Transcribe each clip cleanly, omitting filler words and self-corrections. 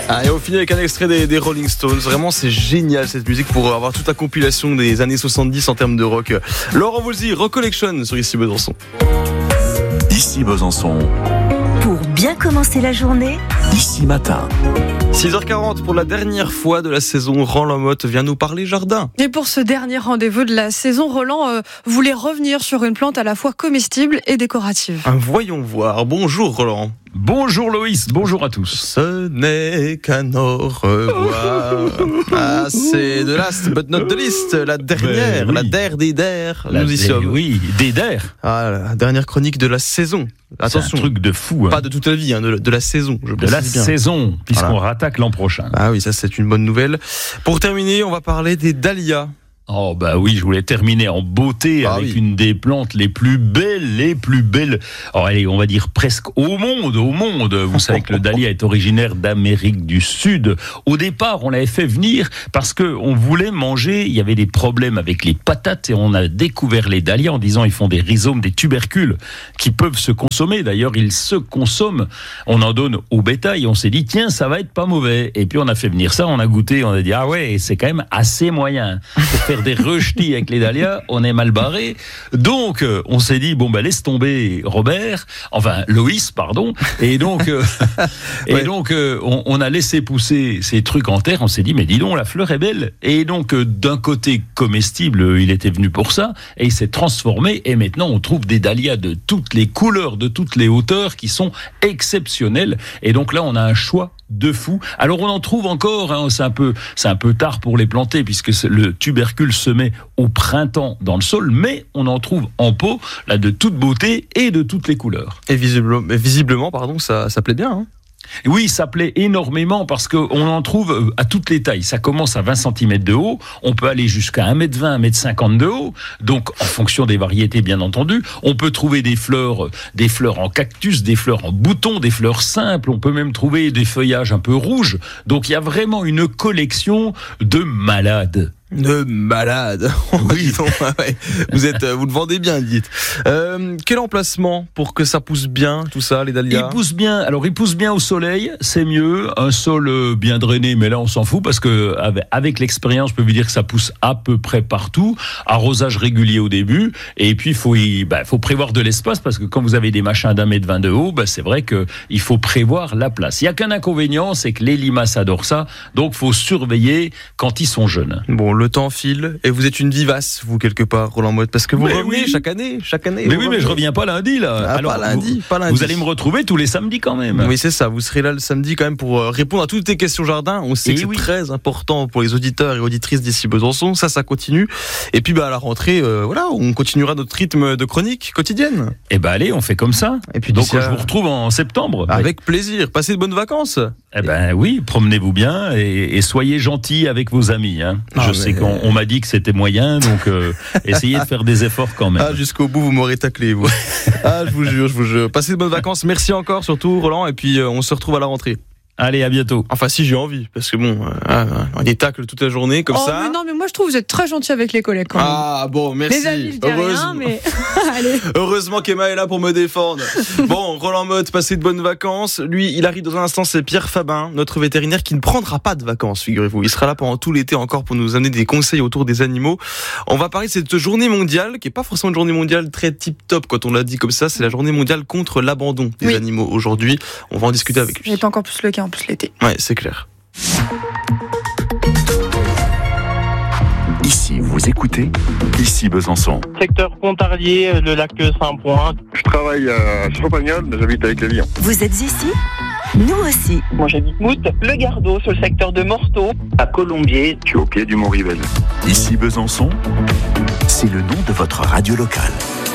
Et on finit avec un extrait des Rolling Stones. Vraiment, c'est génial cette musique pour avoir toute la compilation des années 70 en termes de rock. Laurent Voulzy, Rock Collection sur Ici Besançon. Ici Besançon. Pour bien commencer la journée, Ici Matin. 6h40 pour la dernière fois de la saison. Roland Motte vient nous parler jardin. Et pour ce dernier rendez-vous de la saison, Roland voulait revenir sur une plante à la fois comestible et décorative. Voyons voir. Bonjour Roland. Bonjour Loïs, bonjour à tous. Ce n'est qu'un au revoir. C'est de last but not the least. La dernière, la der des der. Nous y sommes. Oui, des der. La dernière chronique de la saison. Attention. C'est un truc de fou. Pas de toute la vie, de la saison. De la saison, puisqu'on rattaque l'an prochain. Ah oui, ça c'est une bonne nouvelle. Pour terminer, on va parler des dahlias. Oh bah oui, je voulais terminer en beauté avec une des plantes les plus belles. Alors allez, on va dire presque au monde. Vous savez que le dahlia est originaire d'Amérique du Sud. Au départ, on l'avait fait venir parce que on voulait manger. Il y avait des problèmes avec les patates et on a découvert les dahlias en disant ils font des rhizomes, des tubercules qui peuvent se consommer. D'ailleurs, ils se consomment. On en donne au bétail. On s'est dit tiens, ça va être pas mauvais. Et puis on a fait venir ça, on a goûté, on a dit ah ouais, c'est quand même assez moyen. Des rejetis avec les dahlias, on est mal barré. Donc, on s'est dit, laisse tomber Loïs, pardon. Et donc, on a laissé pousser ces trucs en terre. On s'est dit, mais dis donc, la fleur est belle. Et donc, d'un côté comestible, il était venu pour ça. Et il s'est transformé. Et maintenant, on trouve des dahlias de toutes les couleurs, de toutes les hauteurs qui sont exceptionnelles. Et donc là, on a un choix de fou. Alors on en trouve encore, c'est un peu tard pour les planter puisque le tubercule se met au printemps dans le sol, mais on en trouve en pot, là, de toute beauté et de toutes les couleurs. Et visiblement, ça plaît bien, hein. Oui, ça plaît énormément parce qu'on en trouve à toutes les tailles. Ça commence à 20 cm de haut, on peut aller jusqu'à 1m20, 1m50 de haut, donc en fonction des variétés bien entendu. On peut trouver des fleurs en cactus, des fleurs en bouton, des fleurs simples, on peut même trouver des feuillages un peu rouges. Donc il y a vraiment une collection de malades. De malade. Oui. Vous le vendez bien, dites. Quel emplacement pour que ça pousse bien, tout ça, les dahlias? Il pousse bien au soleil, c'est mieux. Un sol bien drainé, mais là on s'en fout parce que avec l'expérience, je peux vous dire que ça pousse à peu près partout. Arrosage régulier au début, et puis faut prévoir de l'espace parce que quand vous avez des machins d'1m20 de haut, c'est vrai que il faut prévoir la place. Il y a qu'un inconvénient, c'est que les limaces adorent ça, donc faut surveiller quand ils sont jeunes. Bon, le temps file et vous êtes une vivace, vous, quelque part, Roland Motte, parce que vous revenez chaque année. Mais oui, mais je reviens pas lundi, là. Alors, pas lundi. Vous allez me retrouver tous les samedis quand même. Oui, c'est ça. Vous serez là le samedi quand même pour répondre à toutes les questions jardin. On sait que c'est très important pour les auditeurs et auditrices d'ici Besançon. Ça continue. Et puis, à la rentrée, on continuera notre rythme de chronique quotidienne. Et allez, on fait comme ça. Et puis, donc, je vous retrouve en septembre. Avec plaisir. Passez de bonnes vacances. Oui, promenez-vous bien et soyez gentils avec vos amis. Je sais qu'on m'a dit que c'était moyen, donc essayez de faire des efforts quand même. Jusqu'au bout, vous m'aurez taclé, vous. Je vous jure. Passez de bonnes vacances. Merci encore, surtout, Roland. Et puis, on se retrouve à la rentrée. Allez, à bientôt. Enfin, si j'ai envie, parce que on des tacles toute la journée, comme ça. Mais non, mais moi je trouve que vous êtes très gentil avec les collègues quand même. Ah bon, merci. Les amis, je dis rien, mais allez. Heureusement qu'Emma est là pour me défendre. Bon, Roland Motte, passez de bonnes vacances. Lui, il arrive dans un instant, c'est Pierre Fabin, notre vétérinaire, qui ne prendra pas de vacances, figurez-vous. Il sera là pendant tout l'été encore pour nous amener des conseils autour des animaux. On va parler de cette journée mondiale, qui est pas forcément une journée mondiale très tip-top quand on l'a dit comme ça. C'est la journée mondiale contre l'abandon des animaux aujourd'hui. On va en discuter avec lui. C'est encore plus le cas en plus l'été. Ouais, c'est clair. Ici, vous écoutez Ici Besançon. Secteur Pontarlier, le lac Saint-Point. Je travaille à Champagnol, mais j'habite avec les lions. Vous êtes ici ? Nous aussi. Moi j'habite Mout, le Gardeau, sur le secteur de Morteau. À Colombier, je suis au pied du Mont-Rivelle. Ici Besançon, c'est le nom de votre radio locale.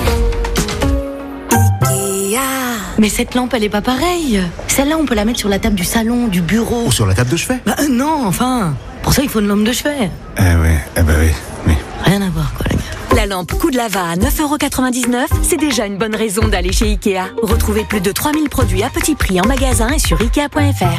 Mais cette lampe, elle est pas pareille. Celle-là, on peut la mettre sur la table du salon, du bureau. Ou sur la table de chevet. Non, enfin. Pour ça, il faut une lampe de chevet. Oui. Rien à voir, quoi, les gars. La lampe Coup de Lava à 9,99€, c'est déjà une bonne raison d'aller chez Ikea. Retrouvez plus de 3000 produits à petit prix en magasin et sur Ikea.fr.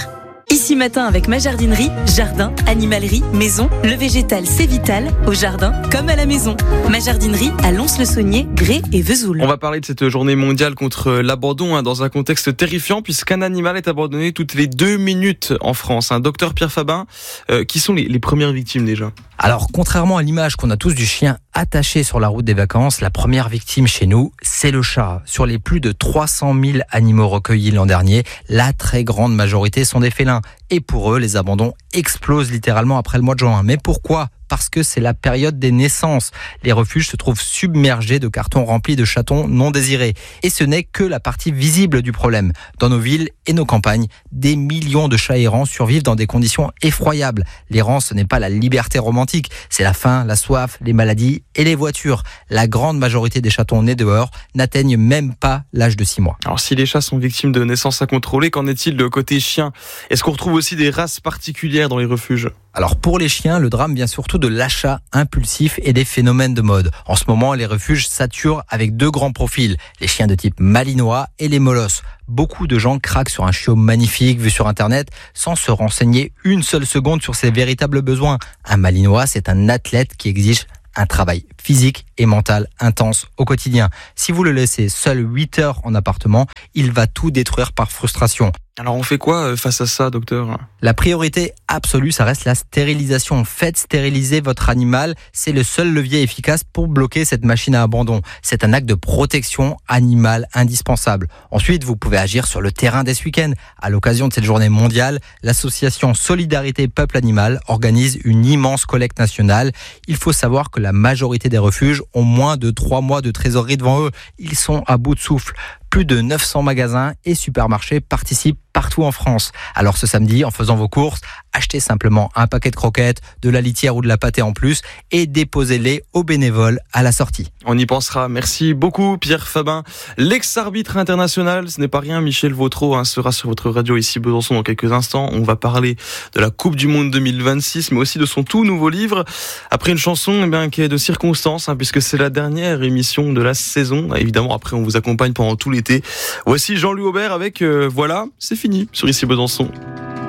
Ici Matin avec ma jardinerie, jardin, animalerie, maison, le végétal c'est vital, au jardin comme à la maison. Ma jardinerie à Lons-le-Saunier, Grès et Vesoul. On va parler de cette journée mondiale contre l'abandon dans un contexte terrifiant puisqu'un animal est abandonné toutes les 2 minutes en France. Docteur Pierre Fabin, qui sont les premières victimes déjà ? Alors, contrairement à l'image qu'on a tous du chien attaché sur la route des vacances, la première victime chez nous, c'est le chat. Sur les plus de 300 000 animaux recueillis l'an dernier, la très grande majorité sont des félins. Et pour eux, les abandons explosent littéralement après le mois de juin. Mais pourquoi ? Parce que c'est la période des naissances. Les refuges se trouvent submergés de cartons remplis de chatons non désirés. Et ce n'est que la partie visible du problème. Dans nos villes et nos campagnes, des millions de chats errants survivent dans des conditions effroyables. L'errance, ce n'est pas la liberté romantique, c'est la faim, la soif, les maladies et les voitures. La grande majorité des chatons nés dehors n'atteignent même pas l'âge de 6 mois. Alors si les chats sont victimes de naissance incontrôlée, qu'en est-il de côté chien ? Est-ce qu'on retrouve aussi des races particulières dans les refuges ? Alors pour les chiens, le drame vient surtout de l'achat impulsif et des phénomènes de mode. En ce moment, les refuges saturent avec 2 grands profils, les chiens de type malinois et les molosses. Beaucoup de gens craquent sur un chiot magnifique vu sur Internet sans se renseigner une seule seconde sur ses véritables besoins. Un malinois, c'est un athlète qui exige un travail physique et mental intense au quotidien. Si vous le laissez seul 8 heures en appartement, il va tout détruire par frustration. Alors on fait quoi face à ça, docteur ? La priorité absolue, ça reste la stérilisation. Faites stériliser votre animal, c'est le seul levier efficace pour bloquer cette machine à abandon. C'est un acte de protection animale indispensable. Ensuite, vous pouvez agir sur le terrain dès ce week-end. À l'occasion de cette journée mondiale, l'association Solidarité Peuple Animal organise une immense collecte nationale. Il faut savoir que la majorité des refuges ont moins de 3 mois de trésorerie devant eux. Ils sont à bout de souffle. Plus de 900 magasins et supermarchés participent partout en France. Alors ce samedi, en faisant vos courses, achetez simplement un paquet de croquettes, de la litière ou de la pâtée en plus et déposez-les aux bénévoles à la sortie. On y pensera. Merci beaucoup Pierre Fabin. L'ex-arbitre international, ce n'est pas rien, Michel Vautreau sera sur votre radio ici Besançon dans quelques instants. On va parler de la Coupe du Monde 2026, mais aussi de son tout nouveau livre. Après une chanson qui est de circonstance, puisque c'est la dernière émission de la saison. Évidemment, après on vous accompagne pendant tout l'été. Voici Jean-Louis Aubert avec Voilà, c'est fini sur ici Besançon.